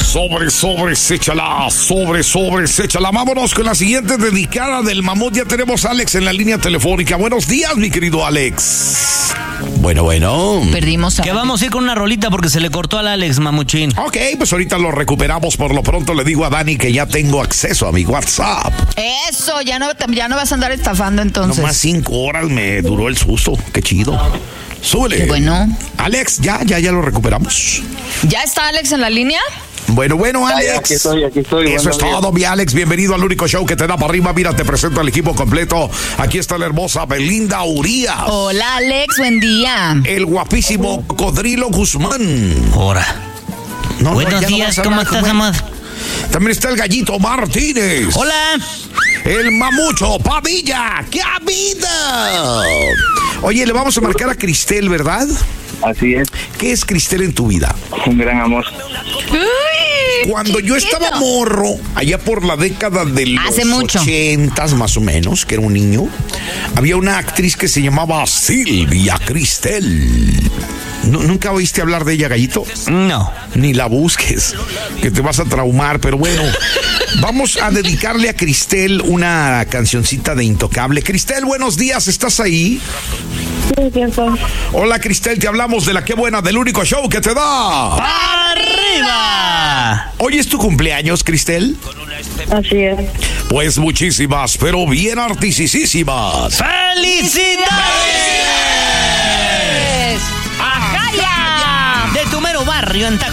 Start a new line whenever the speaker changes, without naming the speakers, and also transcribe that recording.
Sobres, échala. Vámonos con la siguiente dedicada del mamut. Ya tenemos a Alex en la línea telefónica. Buenos días, mi querido Alex. Bueno.
Perdimos a...
Que vamos a ir con una rolita porque se le cortó al Alex, mamuchín.
Ok, pues ahorita lo recuperamos. Por lo pronto le digo a Dani que ya tengo acceso a mi WhatsApp.
Eso, ya no vas a andar estafando entonces.
Nomás 5 horas me duró el susto. Qué chido. Súbele.
Qué bueno.
Alex, ya lo recuperamos.
¿Ya está Alex en la línea?
Bueno, Alex.
Aquí estoy.
Eso es todo, mi Alex. Bienvenido al único show que te da para arriba. Mira, te presento al equipo completo. Aquí está la hermosa Belinda Urías.
Hola, Alex, buen día.
El guapísimo Cocodrilo Guzmán.
Ahora. Buenos días, ¿cómo estás, amor?
También está el Gallito Martínez.
Hola.
El Mamucho Padilla. ¡Qué vida! Oye, le vamos a marcar a Cristel, ¿verdad?
Así es.
¿Qué es Cristel en tu vida?
Un gran amor.
Uy,
Cuando yo estaba morro, allá por la década de los
Hace mucho.
80s más o menos, que era un niño, había una actriz que se llamaba Silvia Cristel. ¿Nunca oíste hablar de ella, Gallito?
No.
Ni la busques, que te vas a traumar, pero bueno, vamos a dedicarle a Cristel una cancioncita de Intocable. Cristel, buenos días, ¿estás ahí?
Sí, tiempo.
Hola, Cristel, te hablamos de la Qué Buena, del único show que te da
¡Arriba!
Hoy es tu cumpleaños, Cristel.
Así es.
Pues muchísimas, pero bien artisísimas.
¡Felicidades!
¡Ajaya!
De tu mero barrio en